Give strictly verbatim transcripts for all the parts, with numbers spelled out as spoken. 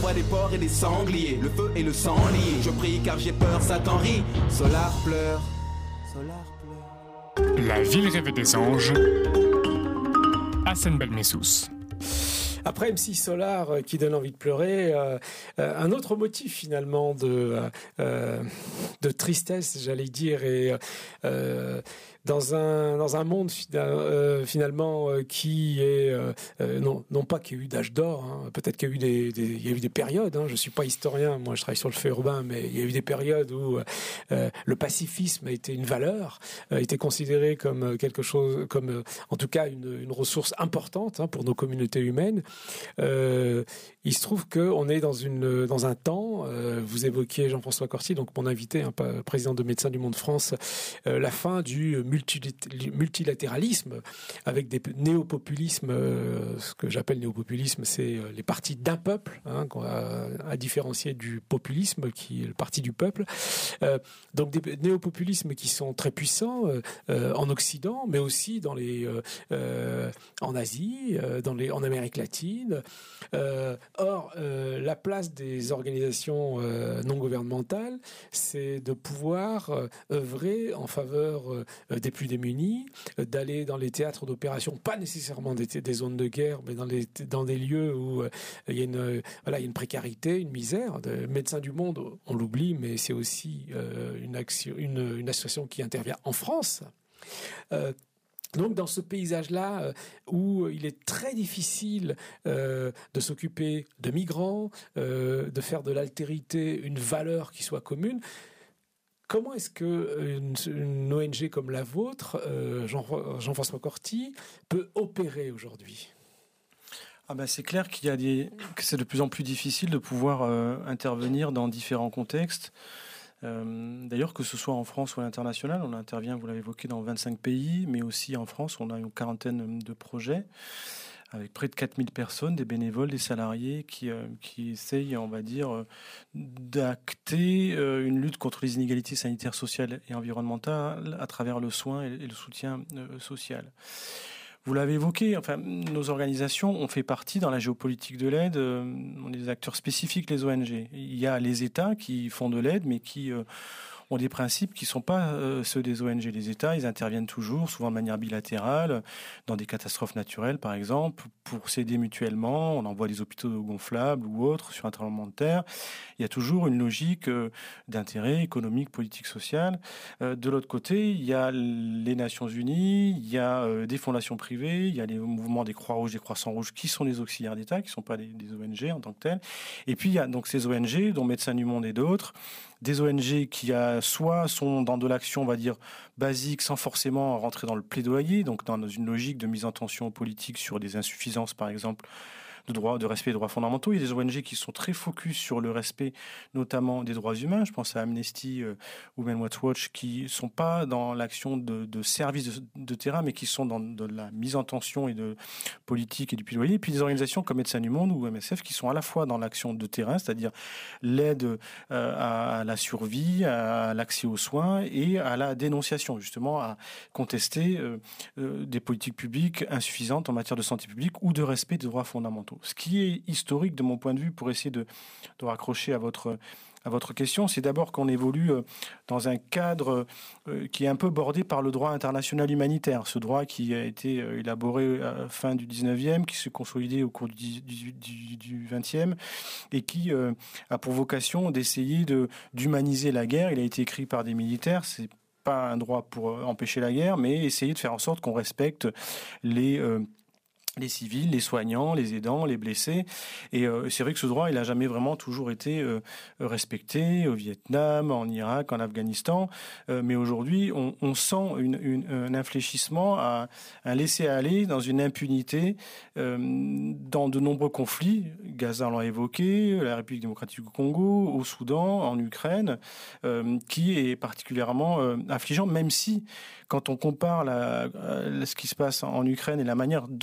vois des porcs et des sangliers, le feu et le sang liés. Je prie car j'ai peur, Satan rit. Solar pleure, Solar pleure. La ville rêvée des anges, Hassan Belmessous. Après M C Solar euh, qui donne envie de pleurer, euh, euh, un autre motif finalement de, euh, de tristesse, j'allais dire, et euh, dans un dans un monde euh, finalement euh, qui est euh, euh, non non pas qu'il y a eu d'âge d'or, hein, peut-être qu'il y a eu des, des il y a eu des périodes. Hein, je suis pas historien, moi je travaille sur le fait urbain, mais il y a eu des périodes où euh, le pacifisme a été une valeur, a été considéré comme quelque chose, comme en tout cas une, une ressource importante hein, pour nos communautés humaines. Euh, il se trouve qu'on est dans une dans un temps. Euh, vous évoquiez Jean-François Corti, donc mon invité, hein, président de Médecins du Monde France, euh, la fin du multilatéralisme avec des néopopulismes. Euh, ce que j'appelle néopopulisme, c'est les partis d'un peuple, hein, à, à différencier du populisme qui est le parti du peuple. Euh, donc des néopopulismes qui sont très puissants euh, en Occident, mais aussi dans les euh, euh, en Asie, euh, dans les en Amérique latine. Euh, or, euh, la place des organisations euh, non gouvernementales, c'est de pouvoir euh, œuvrer en faveur euh, des plus démunis, euh, d'aller dans les théâtres d'opération, pas nécessairement des, des zones de guerre, mais dans, les, dans des lieux où euh, il y a une euh, voilà, il y a une précarité, une misère. De Médecins du Monde, on l'oublie, mais c'est aussi euh, une action, une, une association qui intervient en France. Euh, Donc dans ce paysage-là euh, où il est très difficile euh, de s'occuper de migrants, euh, de faire de l'altérité une valeur qui soit commune, comment est-ce qu'une une O N G comme la vôtre, euh, Jean, Jean-François Corti, peut opérer aujourd'hui ? Ah ben c'est clair qu'il y a des, que c'est de plus en plus difficile de pouvoir euh, intervenir dans différents contextes. Euh, d'ailleurs, que ce soit en France ou à l'international, on intervient, vous l'avez évoqué, dans vingt-cinq pays, mais aussi en France, on a une quarantaine de projets avec près de quatre mille personnes, des bénévoles, des salariés qui, euh, qui essayent, on va dire, euh, d'acter euh, une lutte contre les inégalités sanitaires, sociales et environnementales à travers le soin et, et le soutien euh, social. Vous l'avez évoqué, enfin, nos organisations ont fait partie dans la géopolitique de l'aide, euh, on est des acteurs spécifiques, les O N G. Il y a les États qui font de l'aide, mais qui euh, ont des principes qui ne sont pas euh, ceux des O N G. Les États, ils interviennent toujours, souvent de manière bilatérale, dans des catastrophes naturelles, par exemple, pour s'aider mutuellement. On envoie des hôpitaux gonflables ou autres sur un tremblement de terre. Il y a toujours une logique euh, d'intérêt économique, politique, social. Euh, de l'autre côté, il y a les Nations Unies, il y a euh, des fondations privées, il y a les mouvements des Croix-Rouges, des Croissants-Rouges, qui sont les auxiliaires d'État, qui ne sont pas des, des O N G en tant que tels. Et puis, il y a donc ces O N G, dont Médecins du Monde et d'autres, des O N G qui a, soit sont dans de l'action, on va dire, basique, sans forcément rentrer dans le plaidoyer, donc dans une logique de mise en tension politique sur des insuffisances, par exemple, de droit, de respect des droits fondamentaux. Il y a des O N G qui sont très focus sur le respect, notamment des droits humains. Je pense à Amnesty, euh, Human Rights Watch, qui sont pas dans l'action de, de service de, de terrain, mais qui sont dans de la mise en tension et de politique et du plaidoyer. Et puis des organisations comme Médecins du Monde ou M S F qui sont à la fois dans l'action de terrain, c'est-à-dire l'aide euh, à, à la survie, à l'accès aux soins et à la dénonciation, justement, à contester euh, euh, des politiques publiques insuffisantes en matière de santé publique ou de respect des droits fondamentaux. Ce qui est historique de mon point de vue, pour essayer de, de raccrocher à votre, à votre question, c'est d'abord qu'on évolue dans un cadre qui est un peu bordé par le droit international humanitaire. Ce droit qui a été élaboré à la fin du dix-neuvième, qui s'est consolidé au cours du, du, du, du vingtième et qui a pour vocation d'essayer de, d'humaniser la guerre. Il a été écrit par des militaires, c'est pas un droit pour empêcher la guerre, mais essayer de faire en sorte qu'on respecte les... Euh, les civils, les soignants, les aidants, les blessés. Et euh, c'est vrai que ce droit, il n'a jamais vraiment toujours été euh, respecté au Vietnam, en Irak, en Afghanistan. Euh, mais aujourd'hui, on, on sent une, une, un infléchissement, à, un laisser-aller dans une impunité euh, dans de nombreux conflits. Gaza, on l'a évoqué, la République démocratique du Congo, au Soudan, en Ukraine, euh, qui est particulièrement euh, affligeant, même si, quand on compare la, la, ce qui se passe en Ukraine et la manière dont les Occidentaux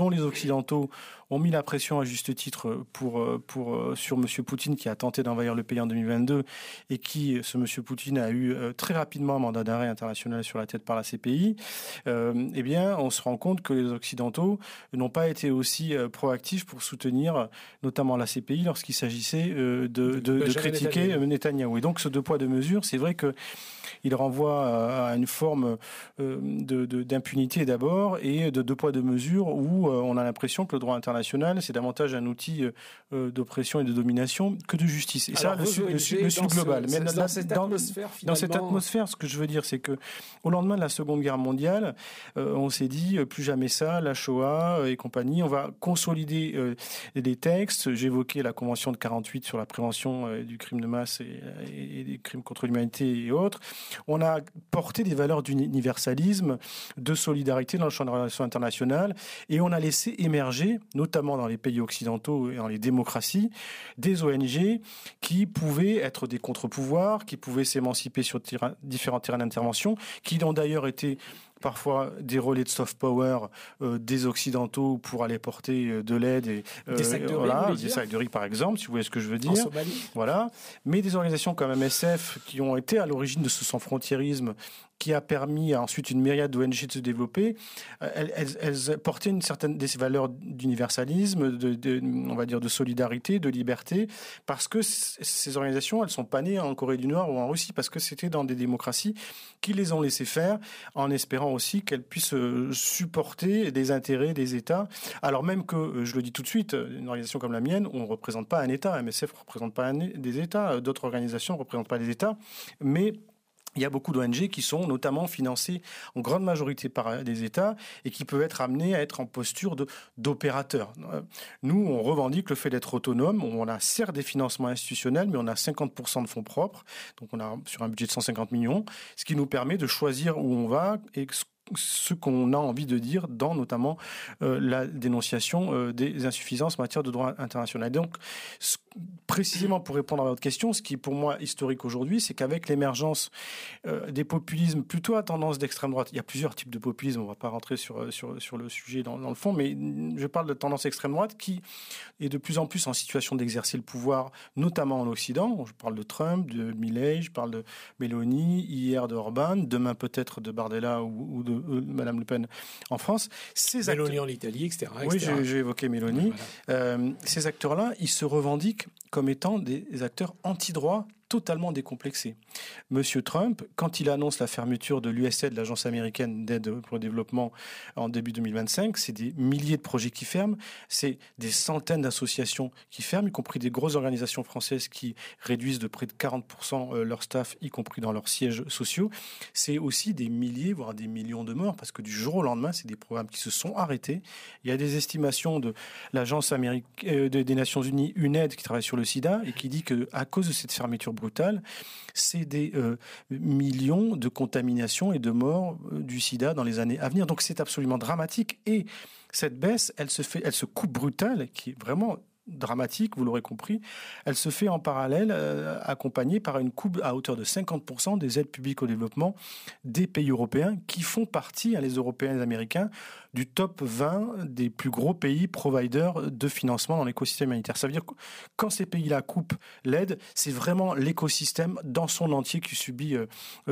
occidentaux ont mis la pression à juste titre pour, pour, sur M. Poutine qui a tenté d'envahir le pays en deux mille vingt-deux et qui, ce M. Poutine, a eu très rapidement un mandat d'arrêt international sur la tête par la C P I, euh, eh bien, on se rend compte que les Occidentaux n'ont pas été aussi proactifs pour soutenir notamment la C P I lorsqu'il s'agissait euh, de, de, de critiquer Netanyahou. Netanyahou. Et donc, ce deux poids, deux mesures, c'est vrai que il renvoie à une forme de, de, d'impunité d'abord et de deux poids, deux mesures où on a l'impression que le droit international, c'est davantage un outil d'oppression et de domination que de justice. Et alors, ça, le, le, le, le sud global. Ce, Mais dans, dans, cette dans, atmosphère, dans cette atmosphère, ce que je veux dire, c'est que au lendemain de la Seconde Guerre mondiale, euh, on s'est dit, plus jamais ça, la Shoah et compagnie, on va consolider euh, les textes. J'évoquais la Convention de quarante-huit sur la prévention euh, du crime de masse et, et, et des crimes contre l'humanité et autres. On a porté des valeurs d'universalisme, de solidarité dans le champ de la relation internationale, et on a laissé émerger, notamment dans les pays occidentaux et dans les démocraties, des O N G qui pouvaient être des contre-pouvoirs, qui pouvaient s'émanciper sur terrain, différents terrains d'intervention, qui ont d'ailleurs été parfois des relais de soft power euh, des Occidentaux pour aller porter euh, de l'aide et euh, des sacs de voilà, riz, des sacs de riz par exemple, si vous voyez ce que je veux dire. En Somalie. Voilà, mais des organisations comme M S F qui ont été à l'origine de ce sans-frontiérisme qui a permis à ensuite une myriade d'O N G de se développer, elles, elles, elles portaient une certaine des valeurs d'universalisme, de, de, on va dire de solidarité, de liberté, parce que c- ces organisations, elles sont pas nées en Corée du Nord ou en Russie, parce que c'était dans des démocraties qui les ont laissées faire, en espérant aussi qu'elles puissent supporter des intérêts des États, alors même que, je le dis tout de suite, une organisation comme la mienne, on ne représente pas un État, M S F ne représente pas un, des États, d'autres organisations ne représentent pas des États, mais il y a beaucoup d'O N G qui sont notamment financées en grande majorité par des États et qui peuvent être amenés à être en posture de, d'opérateurs. Nous, on revendique le fait d'être autonome. On a certes des financements institutionnels, mais on a cinquante pour cent de fonds propres. Donc on a sur un budget de cent cinquante millions, ce qui nous permet de choisir où on va et ce qu'on a envie de dire dans notamment euh, la dénonciation euh, des insuffisances en matière de droit international. Et donc, ce, précisément pour répondre à votre question, ce qui est pour moi historique aujourd'hui, c'est qu'avec l'émergence euh, des populismes plutôt à tendance d'extrême droite, il y a plusieurs types de populisme, on ne va pas rentrer sur, sur, sur le sujet dans, dans le fond, mais je parle de tendance extrême droite qui est de plus en plus en situation d'exercer le pouvoir, notamment en Occident. Je parle de Trump, de Milei, je parle de Meloni, hier de Orban, demain peut-être de Bardella ou, ou de Euh, Madame Le Pen en France. Ces Mélanie acteurs... en Italie, et cetera, et cetera. Oui, j'ai, j'ai évoqué Mélanie. Voilà. Euh, ces acteurs-là, ils se revendiquent comme étant des acteurs anti-droit totalement décomplexé. Monsieur Trump, quand il annonce la fermeture de l'U S A I D, l'agence américaine d'aide pour le développement, en début deux mille vingt-cinq, c'est des milliers de projets qui ferment, c'est des centaines d'associations qui ferment, y compris des grosses organisations françaises qui réduisent de près de quarante pour cent leur staff, y compris dans leurs sièges sociaux. C'est aussi des milliers, voire des millions de morts, parce que du jour au lendemain, c'est des programmes qui se sont arrêtés. Il y a des estimations de l'agence américaine, des Nations Unies, U N A I D, qui travaille sur le sida, et qui dit qu'à cause de cette fermeture brutale, c'est des euh, millions de contaminations et de morts euh, du sida dans les années à venir. Donc c'est absolument dramatique. Et cette baisse, elle se fait, elle se coupe brutale, qui est vraiment dramatique, vous l'aurez compris, elle se fait en parallèle, euh, accompagnée par une coupe à hauteur de cinquante pour cent des aides publiques au développement des pays européens qui font partie, hein, les Européens et les Américains, du top vingt des plus gros pays providers de financement dans l'écosystème humanitaire. Ça veut dire que quand ces pays-là coupent l'aide, c'est vraiment l'écosystème dans son entier qui subit euh,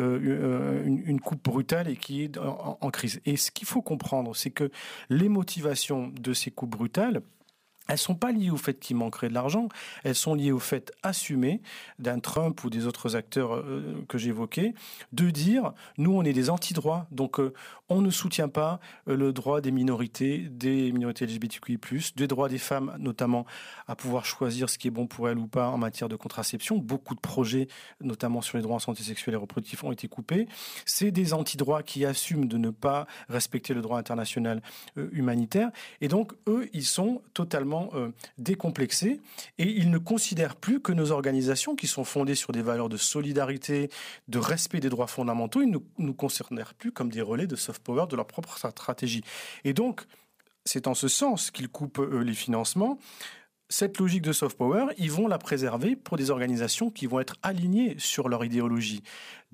euh, une, une coupe brutale et qui est en, en crise. Et ce qu'il faut comprendre, c'est que les motivations de ces coupes brutales, elles sont pas liées au fait qu'il manquerait de l'argent, elles sont liées au fait assumé d'un Trump ou des autres acteurs euh, que j'évoquais, de dire nous on est des anti-droits, donc euh, on ne soutient pas euh, le droit des minorités, des minorités L G B T Q I plus, des droits des femmes notamment à pouvoir choisir ce qui est bon pour elles ou pas en matière de contraception. Beaucoup de projets, notamment sur les droits en santé sexuelle et reproductive, ont été coupés. C'est des anti-droits qui assument de ne pas respecter le droit international euh, humanitaire, et donc eux ils sont totalement Euh, décomplexés et ils ne considèrent plus que nos organisations qui sont fondées sur des valeurs de solidarité, de respect des droits fondamentaux, ils ne nous considèrent plus comme des relais de soft power de leur propre stratégie. Et donc, c'est en ce sens qu'ils coupent euh, les financements. Cette logique de soft power, ils vont la préserver pour des organisations qui vont être alignées sur leur idéologie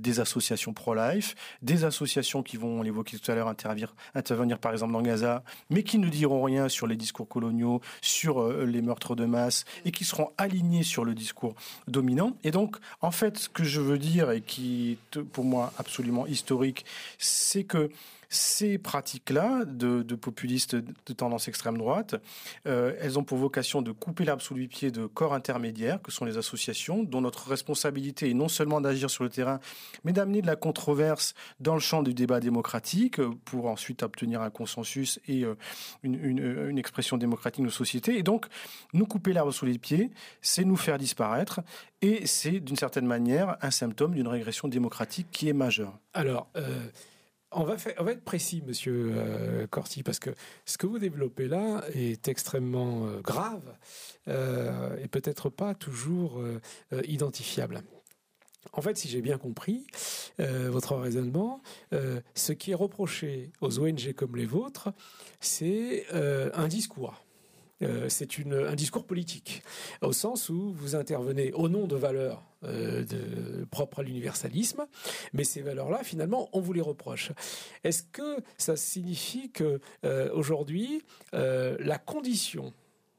des associations pro-life, des associations qui vont, on l'évoquait tout à l'heure, intervenir, intervenir par exemple dans Gaza, mais qui ne diront rien sur les discours coloniaux, sur euh, les meurtres de masse, et qui seront alignés sur le discours dominant. Et donc, en fait, ce que je veux dire, et qui est pour moi absolument historique, c'est que ces pratiques-là de, de populistes de tendance extrême droite, euh, elles ont pour vocation de couper l'herbe sous le pied de corps intermédiaires, que sont les associations, dont notre responsabilité est non seulement d'agir sur le terrain, mais d'amener de la controverse dans le champ du débat démocratique, pour ensuite obtenir un consensus et euh, une, une, une expression démocratique de nos sociétés. Et donc, nous couper l'herbe sous les pieds, c'est nous faire disparaître, et c'est d'une certaine manière un symptôme d'une régression démocratique qui est majeure. Alors, euh... On va, faire, on va être précis, monsieur euh, Corti, parce que ce que vous développez là est extrêmement euh, grave euh, et peut-être pas toujours euh, euh, identifiable. En fait, si j'ai bien compris euh, votre raisonnement, euh, ce qui est reproché aux O N G comme les vôtres, c'est euh, un discours. Euh, c'est une, un discours politique, au sens où vous intervenez au nom de valeurs euh, de, propres à l'universalisme, mais ces valeurs-là, finalement, on vous les reproche. Est-ce que ça signifie que euh, aujourd'hui, euh, la condition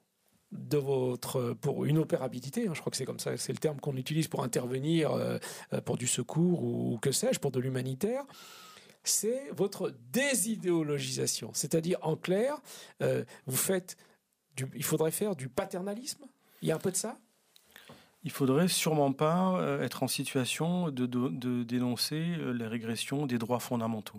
de votre pour une opérabilité, hein, je crois que c'est comme ça, c'est le terme qu'on utilise pour intervenir euh, pour du secours ou, ou que sais-je, pour de l'humanitaire, c'est votre désidéologisation. C'est-à-dire, en clair, euh, vous faites Du, il faudrait faire du paternalisme. Il y a un peu de ça. Il faudrait sûrement pas euh, être en situation de, de, de dénoncer euh, les régressions des droits fondamentaux.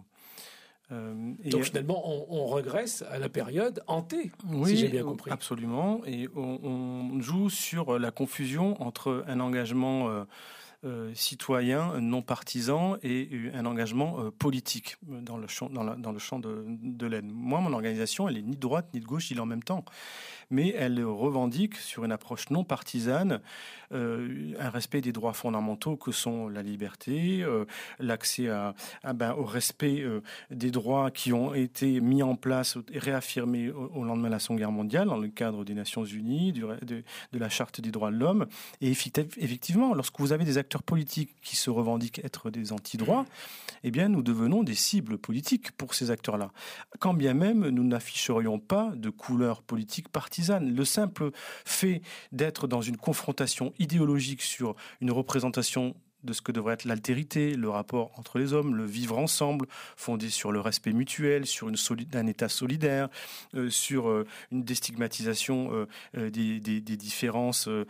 Euh, et Donc finalement, on, on regresse à la période hantée, oui, si j'ai bien compris. Absolument. Et on, on joue sur la confusion entre un engagement euh, Euh, citoyen, non partisan et un engagement euh, politique dans le champ, dans la, dans le champ de, de l'aide. Moi, mon organisation, elle est ni de droite ni de gauche, il est en même temps. Mais elle revendique, sur une approche non partisane, euh, un respect des droits fondamentaux que sont la liberté, euh, l'accès à, à, ben, au respect euh, des droits qui ont été mis en place et réaffirmés au, au lendemain de la Seconde Guerre mondiale, dans le cadre des Nations Unies, du, de, de la Charte des droits de l'homme. Et effectivement, lorsque vous avez des acteurs politiques qui se revendiquent être des antidroits, eh bien, nous devenons des cibles politiques pour ces acteurs-là. Quand bien même, nous n'afficherions pas de couleur politique partisane. Le simple fait d'être dans une confrontation idéologique sur une représentation de ce que devrait être l'altérité, le rapport entre les hommes, le vivre ensemble, fondé sur le respect mutuel, sur une soli- un État solidaire, euh, sur euh, une déstigmatisation euh, des, des, des différences euh,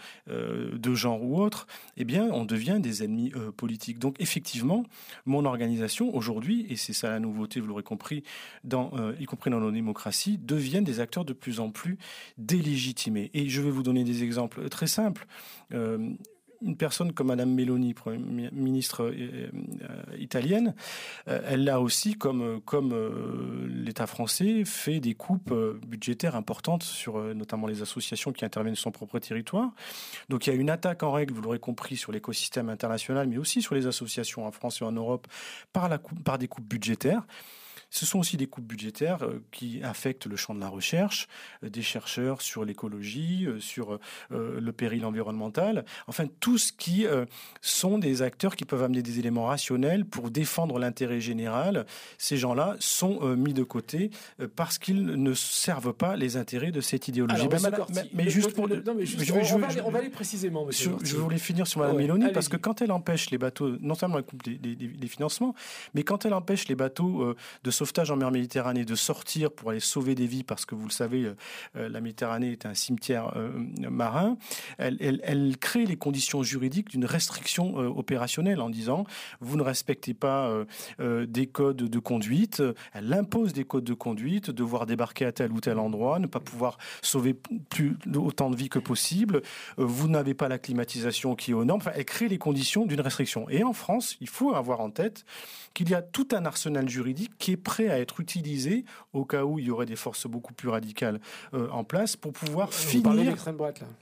de genre ou autres, eh bien, on devient des ennemis euh, politiques. Donc, effectivement, mon organisation, aujourd'hui, et c'est ça la nouveauté, vous l'aurez compris, dans, euh, y compris dans nos démocraties, deviennent des acteurs de plus en plus délégitimés. Et je vais vous donner des exemples très simples. Euh, Une personne comme Madame Meloni, première ministre euh, euh, italienne, euh, elle a aussi, comme, comme euh, l'État français, fait des coupes euh, budgétaires importantes sur euh, notamment les associations qui interviennent sur son propre territoire. Donc il y a une attaque en règle, vous l'aurez compris, sur l'écosystème international, mais aussi sur les associations en France et en Europe par, la coupe, par des coupes budgétaires. Ce sont aussi des coupes budgétaires euh, qui affectent le champ de la recherche, euh, des chercheurs sur l'écologie, euh, sur euh, le péril environnemental, enfin tout ce qui euh, sont des acteurs qui peuvent amener des éléments rationnels pour défendre l'intérêt général. Ces gens-là sont euh, mis de côté euh, parce qu'ils ne servent pas les intérêts de cette idéologie. Alors, ben, madame, mais, mais juste pour... Le, non, mais juste, je, je, on, va aller, on va aller précisément, monsieur. Je, je voulais finir sur Madame oh, ouais, Meloni, parce que quand elle empêche les bateaux, non seulement elle coupe des, des, des, des financements, mais quand elle empêche les bateaux euh, de sauvetage en mer Méditerranée de sortir pour aller sauver des vies, parce que vous le savez, euh, la Méditerranée est un cimetière euh, marin, elle, elle, elle crée les conditions juridiques d'une restriction euh, opérationnelle en disant vous ne respectez pas euh, euh, des codes de conduite, elle impose des codes de conduite, devoir débarquer à tel ou tel endroit, ne pas pouvoir sauver plus autant de vies que possible, euh, vous n'avez pas la climatisation qui est aux normes, enfin, elle crée les conditions d'une restriction. Et en France, il faut avoir en tête qu'il y a tout un arsenal juridique qui est prêt à être utilisé au cas où il y aurait des forces beaucoup plus radicales euh, en place pour pouvoir Vous finir... parlez d'extrême droite, là.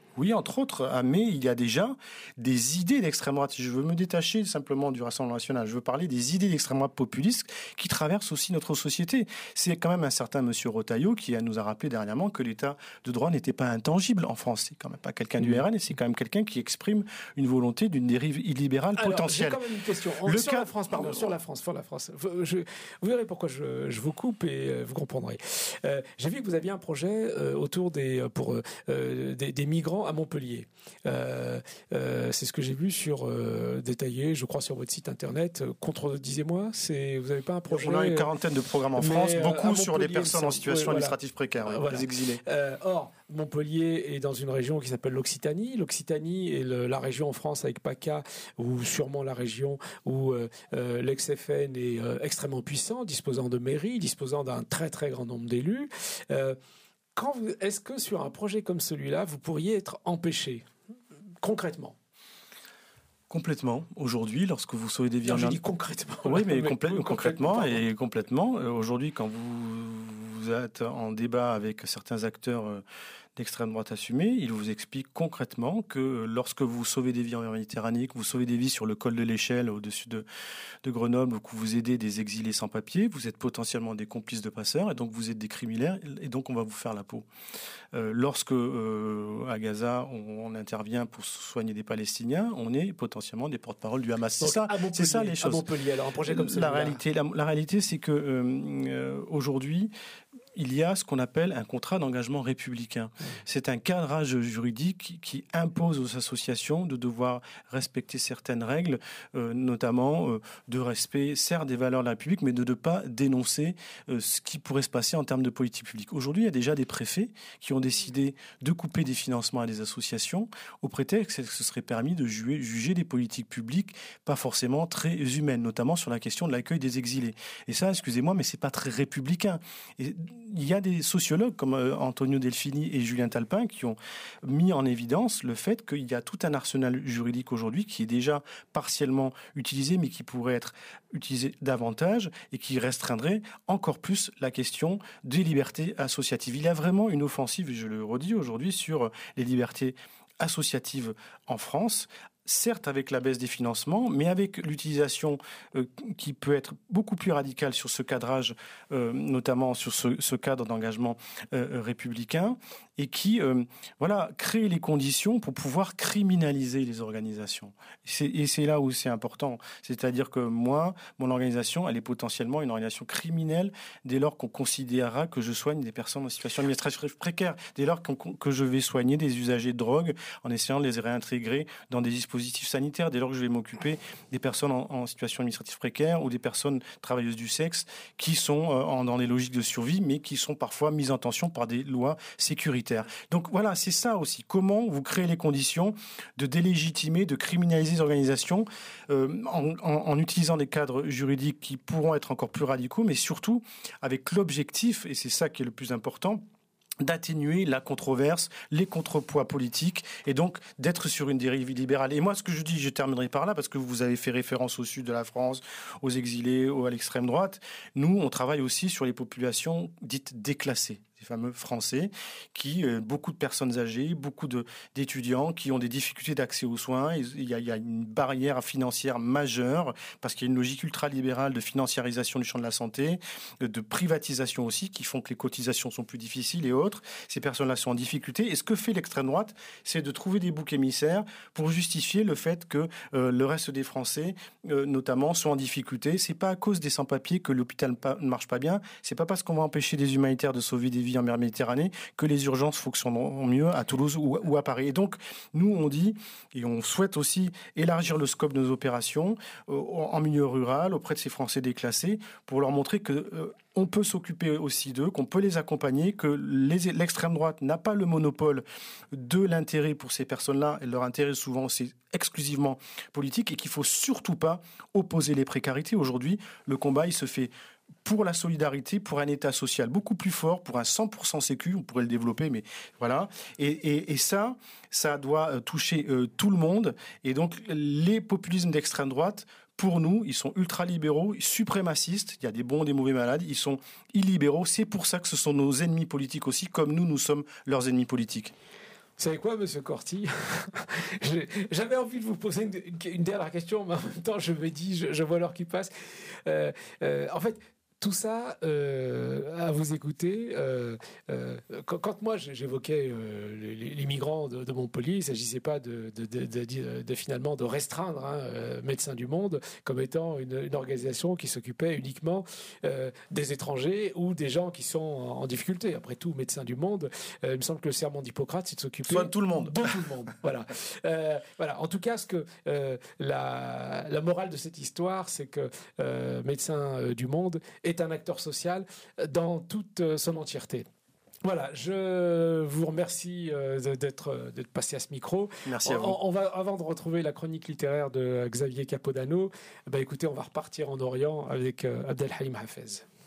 Oui, entre autres, mais il y a déjà des idées d'extrême droite. Je veux me détacher simplement du Rassemblement national. Je veux parler des idées d'extrême droite populistes qui traversent aussi notre société. C'est quand même un certain monsieur Retailleau qui nous a rappelé dernièrement que l'état de droit n'était pas intangible en France. C'est quand même pas quelqu'un du R N et c'est quand même quelqu'un qui exprime une volonté d'une dérive illibérale Alors, potentielle. J'ai quand même une question. On, Le sur cas... la France, pardon, sur la France, sur la France. Je, vous verrez pourquoi je, je vous coupe et vous comprendrez. Euh, j'ai vu que vous aviez un projet euh, autour des pour euh, des, des migrants à Montpellier. Euh, euh, c'est ce que j'ai vu sur euh, détaillé, je crois, sur votre site internet. Contredisez-moi, c'est vous n'avez pas un projet? On a une quarantaine de programmes en France, mais, beaucoup euh, sur les personnes en situation ouais, administrative voilà. précaire, ouais, voilà. les exilés. Euh, or, Montpellier est dans une région qui s'appelle l'Occitanie. L'Occitanie est le, la région en France avec PACA, ou sûrement la région où euh, euh, l'ex-F N est euh, extrêmement puissant, disposant de mairies, disposant d'un très très grand nombre d'élus. Euh, quand vous, est-ce que sur un projet comme celui-là, vous pourriez être empêché concrètement? Complètement. Aujourd'hui, lorsque vous sauvez des vies... Non, je dis concrètement. Oui, mais, complè- oui, concrètement, concrètement et complètement. Euh, aujourd'hui, quand vous, vous êtes en débat avec certains acteurs euh, d'extrême droite assumés, ils vous expliquent concrètement que lorsque vous sauvez des vies en Méditerranée, que vous sauvez des vies sur le col de l'Échelle au-dessus de, de Grenoble, ou que vous aidez des exilés sans papier, vous êtes potentiellement des complices de passeurs, et donc vous êtes des criminels, et donc on va vous faire la peau. Euh, lorsque euh, à Gaza on, on intervient pour soigner des Palestiniens, on est potentiellement des porte-parole du Hamas. C'est ça, c'est ça les choses. À Montpellier, alors un projet comme celui-là. La réalité, la, la réalité, c'est que euh, euh, aujourd'hui, il y a ce qu'on appelle un contrat d'engagement républicain. C'est un cadrage juridique qui, qui impose aux associations de devoir respecter certaines règles, euh, notamment euh, de respect, certes, des valeurs de la République, mais de ne pas dénoncer euh, ce qui pourrait se passer en termes de politique publique. Aujourd'hui, il y a déjà des préfets qui ont décidé de couper des financements à des associations au prétexte que ce serait permis de juger, juger des politiques publiques pas forcément très humaines, notamment sur la question de l'accueil des exilés. Et ça, excusez-moi, mais c'est pas très républicain. Et il y a des sociologues comme Antonio Delfini et Julien Talpin qui ont mis en évidence le fait qu'il y a tout un arsenal juridique aujourd'hui qui est déjà partiellement utilisé, mais qui pourrait être utilisé davantage et qui restreindrait encore plus la question des libertés associatives. Il y a vraiment une offensive, et je le redis aujourd'hui, sur les libertés associatives en France, certes avec la baisse des financements, mais avec l'utilisation euh, qui peut être beaucoup plus radicale sur ce cadrage, euh, notamment sur ce, ce cadre d'engagement euh, républicain, et qui euh, voilà, crée les conditions pour pouvoir criminaliser les organisations. C'est, et c'est là où c'est important. C'est-à-dire que moi, mon organisation, elle est potentiellement une organisation criminelle dès lors qu'on considérera que je soigne des personnes en situation administrative précaire, dès lors qu'on, que je vais soigner des usagers de drogue en essayant de les réintégrer dans des dispositifs sanitaires, dès lors que je vais m'occuper des personnes en, en situation administrative précaire ou des personnes travailleuses du sexe qui sont euh, en, dans des logiques de survie, mais qui sont parfois mises en tension par des lois sécuritaires. Donc voilà, c'est ça aussi. Comment vous créez les conditions de délégitimer, de criminaliser les organisations euh, en, en, en utilisant des cadres juridiques qui pourront être encore plus radicaux, mais surtout avec l'objectif, et c'est ça qui est le plus important, d'atténuer la controverse, les contrepoids politiques, et donc d'être sur une dérive libérale. Et moi, ce que je dis, je terminerai par là, parce que vous avez fait référence au sud de la France, aux exilés, à l'extrême droite. Nous, on travaille aussi sur les populations dites déclassées, ces fameux Français, qui, euh, beaucoup de personnes âgées, beaucoup de, d'étudiants qui ont des difficultés d'accès aux soins. Il y a, il y a une barrière financière majeure, parce qu'il y a une logique ultralibérale de financiarisation du champ de la santé, de privatisation aussi, qui font que les cotisations sont plus difficiles et autres. Ces personnes-là sont en difficulté. Et ce que fait l'extrême droite, c'est de trouver des boucs émissaires pour justifier le fait que euh, le reste des Français, euh, notamment, sont en difficulté. C'est pas à cause des sans-papiers que l'hôpital ne marche pas bien. C'est pas parce qu'on va empêcher des humanitaires de sauver des vies en mer Méditerranée que les urgences fonctionneront mieux à Toulouse ou, ou à Paris. Et donc, nous, on dit, et on souhaite aussi élargir le scope de nos opérations euh, en milieu rural, auprès de ces Français déclassés, pour leur montrer que euh, on peut s'occuper aussi d'eux, qu'on peut les accompagner, que les, l'extrême droite n'a pas le monopole de l'intérêt pour ces personnes-là, et leur intérêt souvent c'est exclusivement politique, et qu'il faut surtout pas opposer les précarités. Aujourd'hui, le combat, il se fait pour la solidarité, pour un État social beaucoup plus fort, pour un cent pour cent sécu, on pourrait le développer, mais voilà. Et, et, et ça, ça doit toucher euh, tout le monde. Et donc, les populismes d'extrême droite, pour nous, ils sont ultra-libéraux, suprémacistes, il y a des bons, des mauvais malades, ils sont illibéraux. C'est pour ça que ce sont nos ennemis politiques aussi, comme nous, nous sommes leurs ennemis politiques. savez quoi, Monsieur Corti? J'avais envie de vous poser une, une dernière question, mais en même temps, je me dis, je, je vois l'heure qui passe. Euh, euh, en fait, tout ça, euh, à vous écouter, euh, euh, quand, quand moi j'évoquais euh, les, les migrants de, de Montpellier, il ne s'agissait pas de, de, de, de, de, de finalement de restreindre hein, euh, Médecins du Monde comme étant une, une organisation qui s'occupait uniquement euh, des étrangers ou des gens qui sont en, en difficulté. Après tout, Médecins du Monde, euh, il me semble que le serment d'Hippocrate, c'est de s'occuper de tout le monde. De tout le monde. Voilà. Euh, voilà. En tout cas, ce que euh, la, la morale de cette histoire, c'est que euh, Médecins du Monde est un acteur social dans toute son entièreté. Voilà, je vous remercie d'être, d'être passé à ce micro. Merci à vous. On, on va, avant de retrouver la chronique littéraire de Xavier Capodano, bah écoutez, on va repartir en Orient avec Abdelhalim Hafez.